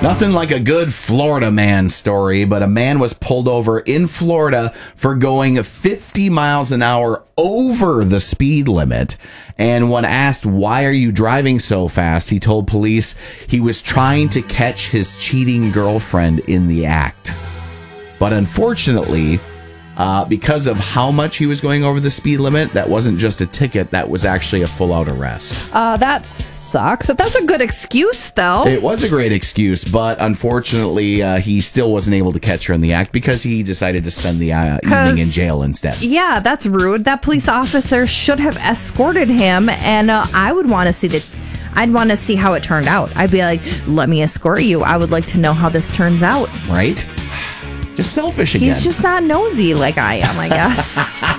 Nothing like a good Florida man story, but a man was pulled over in Florida for going 50 miles an hour over the speed limit. And when asked, why are you driving so fast? He told police he was trying to catch his cheating girlfriend in the act. But unfortunately, because of how much he was going over the speed limit, that wasn't just a ticket, that was actually a full-out arrest. That sucks. That's a good excuse, though. It was a great excuse, but unfortunately, he still wasn't able to catch her in the act because he decided to spend the evening in jail instead. Yeah, that's rude. That police officer should have escorted him, and I would want to see I'd want to see how it turned out. I'd be like, let me escort you. I would like to know how this turns out. Right? Just selfish again. He's just not nosy like I am, I guess.